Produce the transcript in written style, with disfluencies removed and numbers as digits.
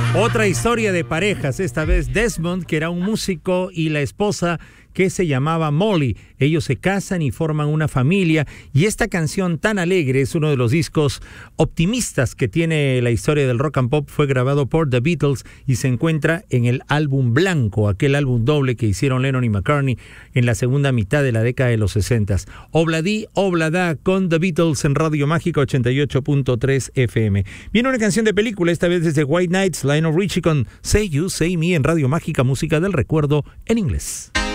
Otra historia de parejas, esta vez Desmond, que era un músico, y la esposa, que se llamaba Molly. Ellos se casan y forman una familia, y esta canción tan alegre es uno de los discos optimistas que tiene la historia del rock and pop. Fue grabado por The Beatles y se encuentra en el álbum blanco, aquel álbum doble que hicieron Lennon y McCartney en la segunda mitad de la década de los 60. Obladi Oblada con The Beatles en Radio Mágica 88.3 FM. Viene una canción de película, esta vez desde White Nights, Lionel Richie con Say You, Say Me en Radio Mágica, música del recuerdo en inglés.